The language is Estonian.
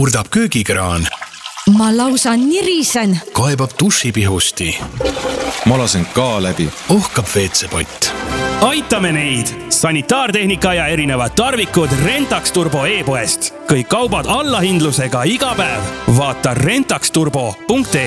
murdab köögikraan. Ma lausa nirisen. Kaebab dušipihusti. Ma lasen ka läbi. Ohkab WC-pott. Aitame neid! Sanitaartehnika ja erinevad tarvikud Rentax Turbo e-poest. Kõik kaubad allahindlusega iga päev. Vaata rentaxturbo.ee.